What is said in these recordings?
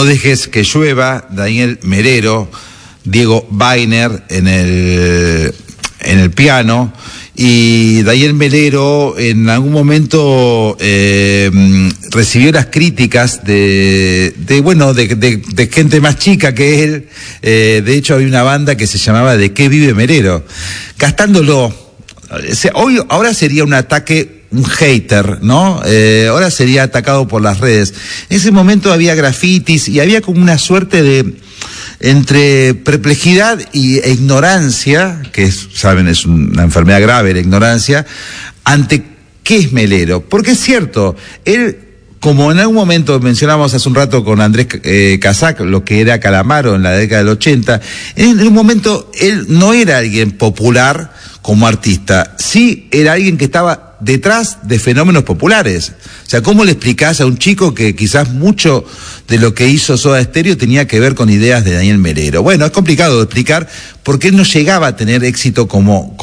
dejes que llueva, Daniel Melero, Diego Weiner en el piano, y Daniel Melero en algún momento recibió las críticas de gente más chica que él. De hecho había una banda que se llamaba ¿De qué vive Melero? Gastándolo. Ahora sería un ataque, un hater, ¿no? Ahora sería atacado por las redes. En ese momento había grafitis y había como una suerte de entre perplejidad e ignorancia, que saben, es una enfermedad grave la ignorancia, ante qué es Melero. Porque es cierto, él, como en algún momento mencionamos hace un rato con Andrés Casac, lo que era Calamaro en la década del 80, en un momento él no era alguien popular como artista, sí era alguien que estaba detrás de fenómenos populares. O sea, ¿cómo le explicás a un chico que quizás mucho de lo que hizo Soda Stereo tenía que ver con ideas de Daniel Melero? Bueno, es complicado de explicar porque él no llegaba a tener éxito como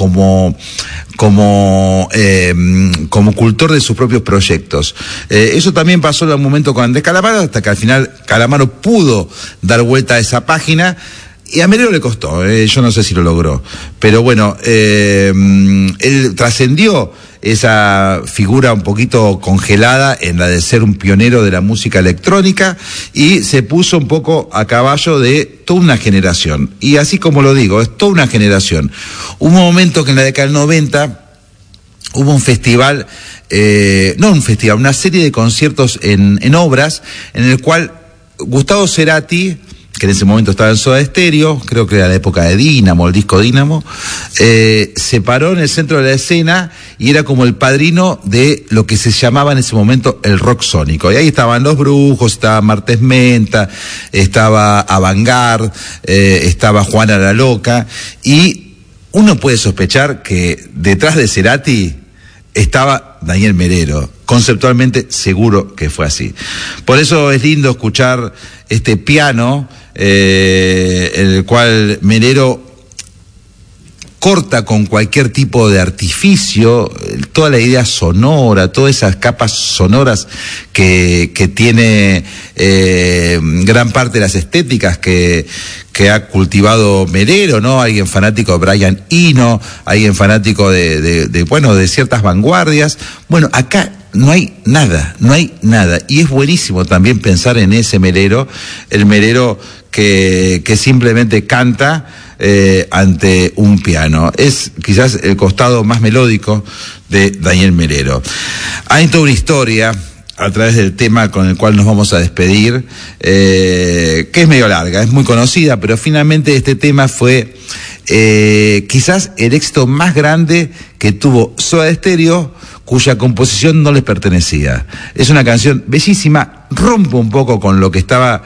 cultor de sus propios proyectos. Eso también pasó en un momento con Andrés Calamaro, hasta que al final Calamaro pudo dar vuelta a esa página. Y a Melero le costó, yo no sé si lo logró. Pero bueno, él trascendió esa figura un poquito congelada en la de ser un pionero de la música electrónica y se puso un poco a caballo de toda una generación. Y así como lo digo, es toda una generación. Hubo un momento que en la década del 90 hubo un festival, una serie de conciertos en obras, en el cual Gustavo Cerati, que en ese momento estaba en Soda Stereo, creo que era la época de Dínamo, el disco Dínamo, se paró en el centro de la escena y era como el padrino de lo que se llamaba en ese momento el rock sónico. Y ahí estaban Los Brujos, estaba Martes Menta, estaba Avantgarde, estaba Juana la Loca, y uno puede sospechar que detrás de Cerati estaba Daniel Melero. Conceptualmente seguro que fue así. Por eso es lindo escuchar este piano, en el cual Melero corta con cualquier tipo de artificio, toda la idea sonora, todas esas capas sonoras que tiene gran parte de las estéticas que ha cultivado Melero, ¿no? Alguien fanático de Brian Eno, alguien fanático de ciertas vanguardias. Bueno, acá no hay nada. Y es buenísimo también pensar en ese Melero, el Melero que simplemente canta ante un piano. Es quizás el costado más melódico de Daniel Melero. Hay toda una historia a través del tema con el cual nos vamos a despedir, que es medio larga, es muy conocida, pero finalmente este tema fue quizás el éxito más grande que tuvo Soda Stereo, cuya composición no les pertenecía. Es una canción bellísima, rompe un poco con lo que estaba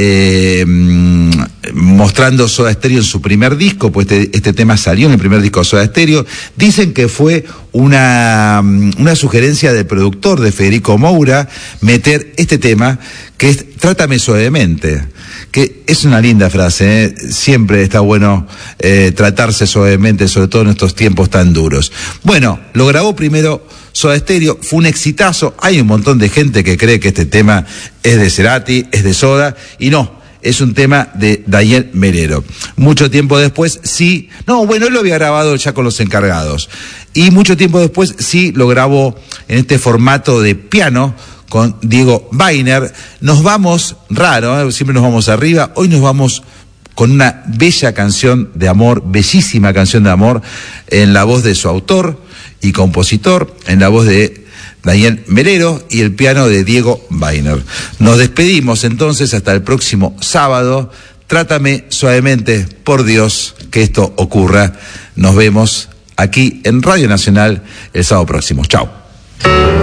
mostrando Soda Stereo en su primer disco, pues este tema salió en el primer disco de Soda Stereo. Dicen que fue una sugerencia del productor de Federico Moura meter este tema, que es Trátame suavemente, que es una linda frase, ¿eh? Siempre está bueno tratarse suavemente, sobre todo en estos tiempos tan duros. Bueno, lo grabó primero Soda Stereo, fue un exitazo. Hay un montón de gente que cree que este tema es de Cerati, es de Soda, y no, es un tema de Daniel Melero. Mucho tiempo después, él lo había grabado ya con Los Encargados, y mucho tiempo después sí lo grabó en este formato de piano con Diego Weiner. Nos vamos raro, siempre nos vamos arriba, hoy nos vamos con una bella canción de amor, bellísima canción de amor, en la voz de su autor y compositor, en la voz de Daniel Melero y el piano de Diego Weiner. Nos despedimos entonces hasta el próximo sábado. Trátame suavemente, por Dios, que esto ocurra. Nos vemos aquí en Radio Nacional el sábado próximo. Chao.